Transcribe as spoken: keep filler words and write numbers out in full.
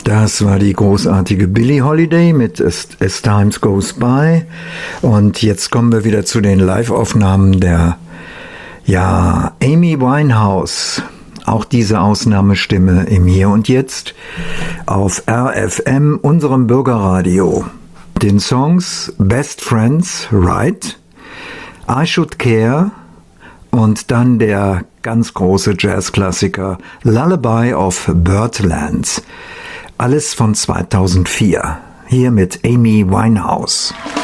Das war die großartige Billie Holiday mit As, As Times Goes By. Und jetzt kommen wir wieder zu den Live-Aufnahmen der, ja, Amy Winehouse. Auch diese Ausnahmestimme im Hier und Jetzt auf R F M, unserem Bürgerradio. Den Songs Best Friends, Right, I Should Care und dann der ganz große Jazzklassiker Lullaby of Birdlands. Alles von zweitausendvier. Hier mit Amy Winehouse.